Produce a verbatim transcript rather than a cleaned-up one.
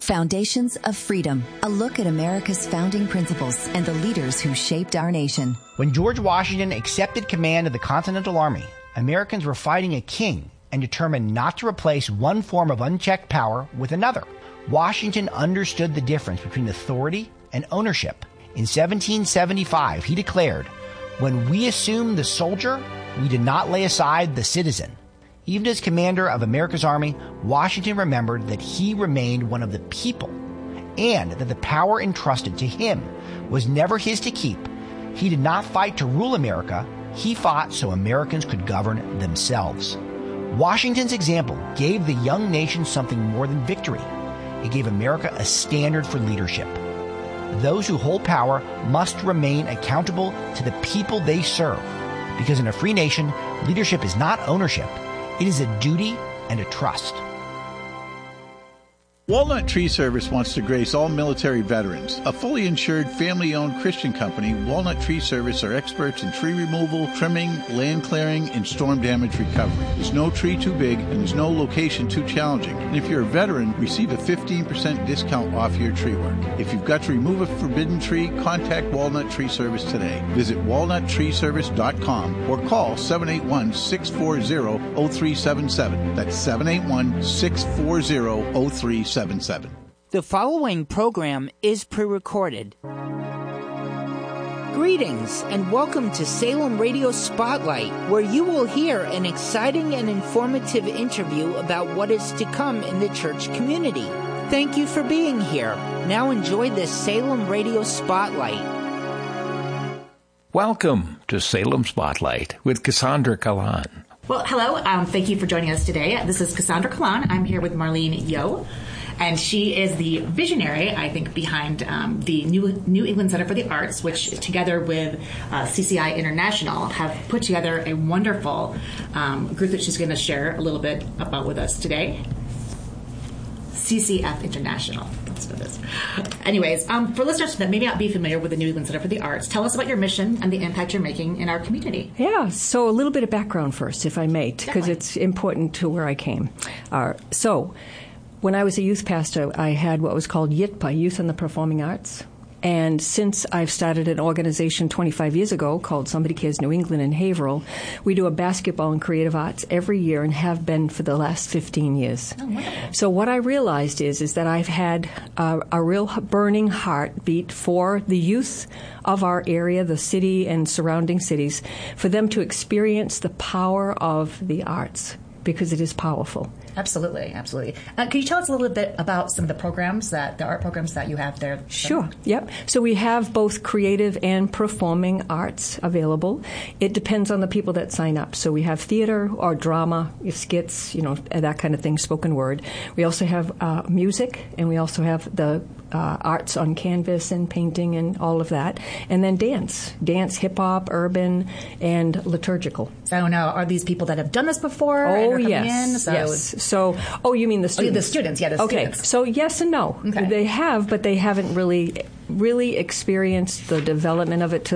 Foundations of Freedom, a look at America's founding principles and the leaders who shaped our nation. When George Washington accepted command of the Continental Army, Americans were fighting a king and determined not to replace one form of unchecked power with another. Washington understood the difference between authority and ownership. In seventeen seventy-five, he declared, "When we assumed the soldier, we did not lay aside the citizen." Even as commander of America's army, Washington remembered that he remained one of the people and that the power entrusted to him was never his to keep. He did not fight to rule America. He fought so Americans could govern themselves. Washington's example gave the young nation something more than victory. It gave America a standard for leadership. Those who hold power must remain accountable to the people they serve, because in a free nation, leadership is not ownership. It is a duty and a trust. Walnut Tree Service wants to grace all military veterans. A fully insured, family-owned Christian company, Walnut Tree Service are experts in tree removal, trimming, land clearing, and storm damage recovery. There's no tree too big, and there's no location too challenging. And if you're a veteran, receive a fifteen percent discount off your tree work. If you've got to remove a forbidden tree, contact Walnut Tree Service today. Visit walnut tree service dot com or call seven eight one, six four zero, zero three seven seven. That's seven eight one, six four zero, zero three seven seven. The following program is pre-recorded. Greetings and welcome to Salem Radio Spotlight, where you will hear an exciting and informative interview about what is to come in the church community. Thank you for being here. Now enjoy this Salem Radio Spotlight. Welcome to Salem Spotlight with Cassandra Kalan. Well, hello. Um, thank you for joining us today. This is Cassandra Kalan. I'm here with Marlene Yo. And she is the visionary, I think, behind um, the New New England Center for the Arts, which together with uh, C C I International have put together a wonderful um, group that she's going to share a little bit about with us today. C C F International. That's what it is. Anyways, um, for listeners that may not be familiar with the New England Center for the Arts, tell us about your mission and the impact you're making in our community. Yeah, so a little bit of background first, if I may, because it's important to where I came. Uh, so... When I was a youth pastor, I had what was called Y I T P A, Youth in the Performing Arts. And since I've started an organization twenty-five years ago called Somebody Cares New England in Haverhill, we do a basketball and creative arts every year and have been for the last fifteen years. Oh, wow. So what I realized is, is that I've had a, a real burning heartbeat for the youth of our area, the city and surrounding cities, for them to experience the power of the arts, because it is powerful. Absolutely, absolutely. Uh, can you tell us a little bit about some of the programs, that the art programs that you have there? Sure, yep. So we have both creative and performing arts available. It depends on the people that sign up. So we have theater or drama, skits, you know, that kind of thing, spoken word. We also have uh, music, and we also have the uh, arts on canvas and painting and all of that. And then dance, dance, hip-hop, urban, and liturgical. So now, are these people that have done this before? Oh, and are coming yes, in? So yes. So, oh, you mean the students? Oh, the students, yeah, the okay. students. Okay, so yes and no. Okay. They have, but they haven't really, really experienced the development of it to